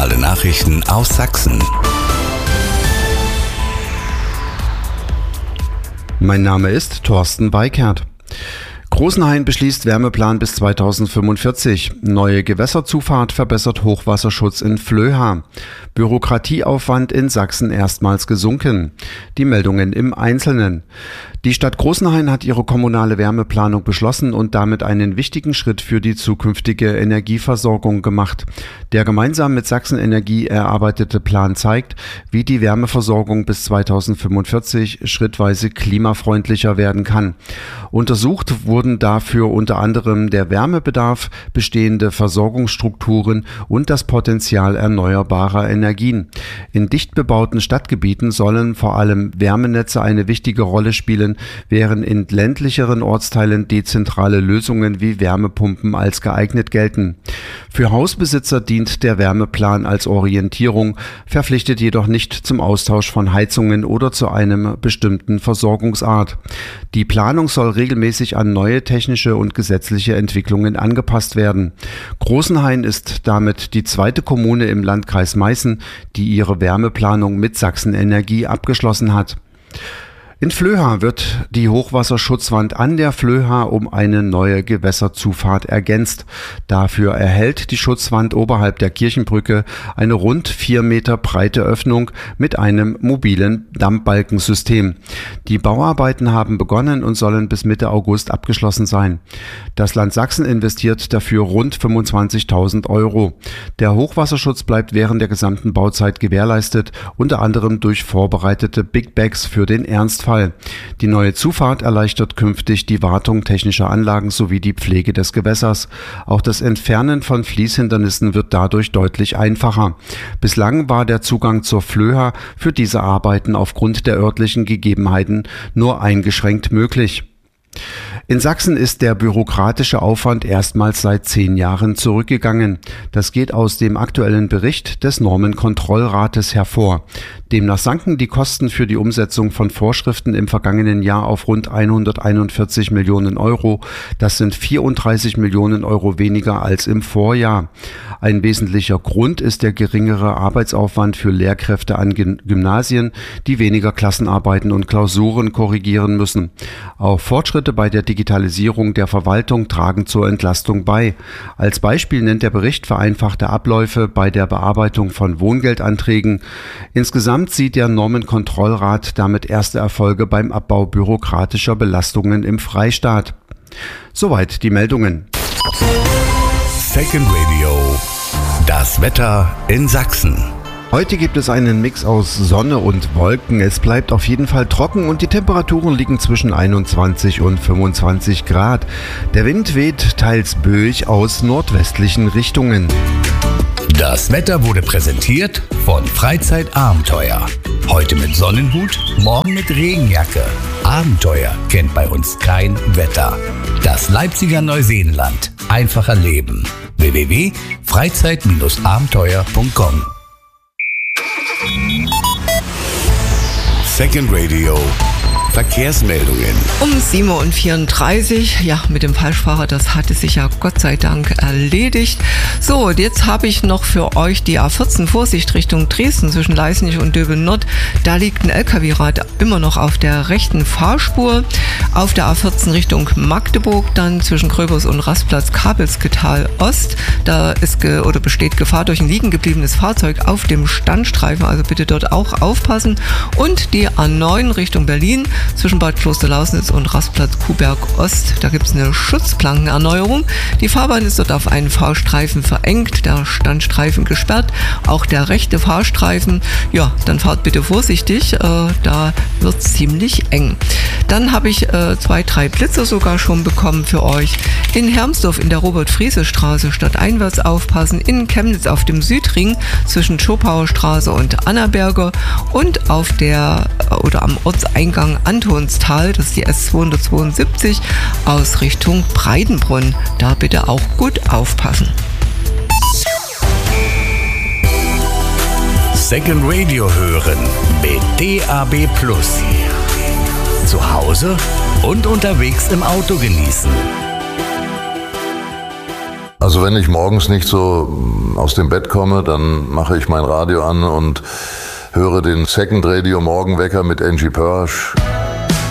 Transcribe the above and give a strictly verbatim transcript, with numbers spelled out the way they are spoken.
Regionale Nachrichten aus Sachsen. Mein Name ist Thorsten Weikert. Großenhain beschließt Wärmeplan bis zweitausendfünfundvierzig. Neue Gewässerzufahrt verbessert Hochwasserschutz in Flöha. Bürokratieaufwand in Sachsen erstmals gesunken. Die Meldungen im Einzelnen. Die Stadt Großenhain hat ihre kommunale Wärmeplanung beschlossen und damit einen wichtigen Schritt für die zukünftige Energieversorgung gemacht. Der gemeinsam mit Sachsen Energie erarbeitete Plan zeigt, wie die Wärmeversorgung bis zweitausendfünfundvierzig schrittweise klimafreundlicher werden kann. Untersucht wurden dafür unter anderem der Wärmebedarf, bestehende Versorgungsstrukturen und das Potenzial erneuerbarer Energien. In dicht bebauten Stadtgebieten sollen vor allem Wärmenetze eine wichtige Rolle spielen, während in ländlicheren Ortsteilen dezentrale Lösungen wie Wärmepumpen als geeignet gelten. Für Hausbesitzer dient der Wärmeplan als Orientierung, verpflichtet jedoch nicht zum Austausch von Heizungen oder zu einem bestimmten Versorgungsart. Die Planung soll regelmäßig an neue technische und gesetzliche Entwicklungen angepasst werden. Großenhain ist damit die zweite Kommune im Landkreis Meißen, die ihre Wärmeplanung mit Sachsen Energie abgeschlossen hat. In Flöha wird die Hochwasserschutzwand an der Flöha um eine neue Gewässerzufahrt ergänzt. Dafür erhält die Schutzwand oberhalb der Kirchenbrücke eine rund vier Meter breite Öffnung mit einem mobilen Dammbalkensystem. Die Bauarbeiten haben begonnen und sollen bis Mitte August abgeschlossen sein. Das Land Sachsen investiert dafür rund fünfundzwanzigtausend Euro. Der Hochwasserschutz bleibt während der gesamten Bauzeit gewährleistet, unter anderem durch vorbereitete Big Bags für den Ernstfall. Die neue Zufahrt erleichtert künftig die Wartung technischer Anlagen sowie die Pflege des Gewässers. Auch das Entfernen von Fließhindernissen wird dadurch deutlich einfacher. Bislang war der Zugang zur Flöha für diese Arbeiten aufgrund der örtlichen Gegebenheiten nur eingeschränkt möglich. In Sachsen ist der bürokratische Aufwand erstmals seit zehn Jahren zurückgegangen. Das geht aus dem aktuellen Bericht des Normenkontrollrates hervor. Demnach sanken die Kosten für die Umsetzung von Vorschriften im vergangenen Jahr auf rund hunderteinundvierzig Millionen Euro. Das sind vierunddreißig Millionen Euro weniger als im Vorjahr. Ein wesentlicher Grund ist der geringere Arbeitsaufwand für Lehrkräfte an Gymnasien, die weniger Klassenarbeiten und Klausuren korrigieren müssen. Auch Fortschritte bei der Digitalisierung der Verwaltung tragen zur Entlastung bei. Als Beispiel nennt der Bericht vereinfachte Abläufe bei der Bearbeitung von Wohngeldanträgen. Insgesamt sieht der Normenkontrollrat damit erste Erfolge beim Abbau bürokratischer Belastungen im Freistaat. Soweit die Meldungen. Second Radio. Das Wetter in Sachsen. Heute gibt es einen Mix aus Sonne und Wolken. Es bleibt auf jeden Fall trocken und die Temperaturen liegen zwischen einundzwanzig und fünfundzwanzig Grad. Der Wind weht teils böig aus nordwestlichen Richtungen. Das Wetter wurde präsentiert von Freizeitabenteuer. Heute mit Sonnenhut, morgen mit Regenjacke. Abenteuer kennt bei uns kein Wetter. Das Leipziger Neuseenland. Einfacher Leben. w w w punkt freizeit abenteuer punkt com. Second Radio. Verkehrsmeldungen. Um sieben Uhr vierunddreißig, ja, mit dem Falschfahrer, das hatte sich ja Gott sei Dank erledigt. So, und jetzt habe ich noch für euch die A vierzehn Vorsicht Richtung Dresden zwischen Leißnich und Döbeln-Nord. Da liegt ein L K W-Rad immer noch auf der rechten Fahrspur. Auf der A vierzehn Richtung Magdeburg, dann zwischen Gröbers und Rastplatz Kabelsketal Ost. Da ist ge- oder besteht Gefahr durch ein liegen gebliebenes Fahrzeug auf dem Standstreifen, also bitte dort auch aufpassen. Und die A neun Richtung Berlin zwischen Bad Klosterlausnitz und Rastplatz Kuhberg Ost. Da gibt es eine Schutzplankenerneuerung. Die Fahrbahn ist dort auf einen Fahrstreifen verengt, der Standstreifen gesperrt, auch der rechte Fahrstreifen. Ja, dann fahrt bitte vorsichtig, äh, da wird es ziemlich eng. Dann habe ich äh, zwei, drei Blitzer sogar schon bekommen für euch. In Hermsdorf in der Robert-Friese-Straße stadteinwärts aufpassen, in Chemnitz auf dem Südring zwischen Schopauer Straße und Annaberger und auf der oder am Ortseingang Antonstal, das ist die S zweihundertzweiundsiebzig aus Richtung Breitenbrunn. Da bitte auch gut aufpassen. Second Radio hören mit D A B Plus. Zu Hause und unterwegs im Auto genießen. Also Also wenn ich morgens nicht so aus dem Bett komme, dann mache ich mein Radio an und höre den Second Radio Morgenwecker mit Angie Pörsch.